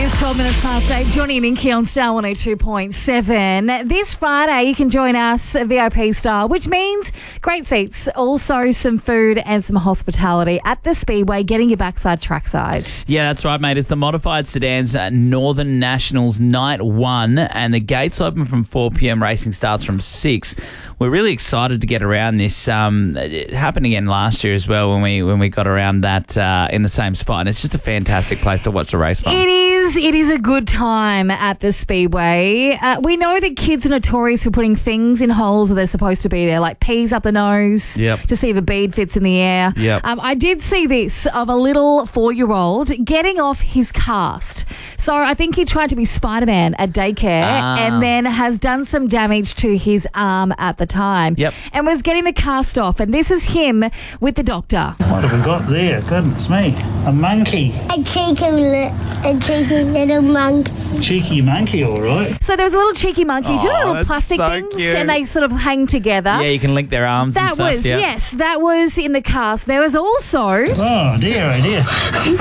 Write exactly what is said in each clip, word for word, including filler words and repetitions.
is twelve minutes past eight. Johnny and Inky on Star one oh two point seven. This Friday, you can join us V I P style, which means great seats, also some food and some hospitality at the Speedway, getting your backside trackside. Yeah, that's right, mate. It's the Modified Sedans uh, Northern Nationals Night one, and the gates open from four p.m. Racing starts from six. We're really excited to get around this. Um, it happened again last year as well when we when we got around that uh, in the same spot, and it's just a fantastic place to watch the race from. It is. It is a good time at the Speedway. Uh, we know that kids are notorious for putting things in holes where they're supposed to be there, like peas up the nose Yep. to see if a bead fits in the air. Yep. Um, I did see this of a little four-year-old getting off his cast. So I think he tried to be Spider-Man at daycare Ah. and then has done some damage to his arm at the time. Yep. And was getting the cast off. And this is him with the doctor. What have we got there? Goodness me. A monkey. A cheeky, li- a cheeky little monkey. Cheeky monkey, all right. So there was a little cheeky monkey. Do you know Oh, little that's plastic so things? cute. And they sort of hang together. Yeah, you can link their arms and That stuff. was, yeah. yes, that was in the cast. There was also, Oh, dear, oh, dear.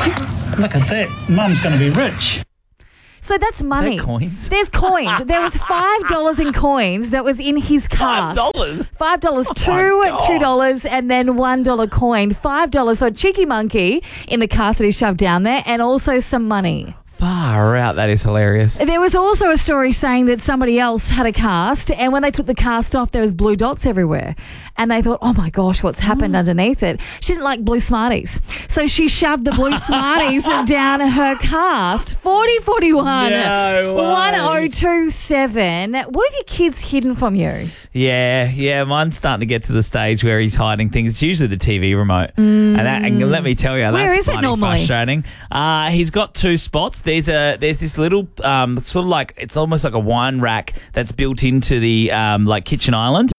Look at that. Mum's going to be rich. so that's money. They're coins. There's coins. There was five dollars in coins that was in his cast. Five dollars? Five dollars, Oh, two, my God. two dollars, and then one dollar coin. Five dollars. So a cheeky monkey in the cast that he shoved down there, and also some money. Far out. That is hilarious. There was also a story saying that somebody else had a cast, and when they took the cast off, there was blue dots everywhere. And they thought, oh my gosh, what's happened underneath it? She didn't like blue Smarties. So she shoved the blue Smarties down her cast. forty forty-one, No way. one oh two seven. What have your kids hidden from you? Yeah, yeah. Mine's starting to get to the stage where he's hiding things. It's usually the T V remote. And, that, and let me tell you, Where that's is it bloody normally? frustrating. Uh, he's got two spots. There's a there's this little um, sort of like, it's almost like a wine rack that's built into the um, like kitchen island.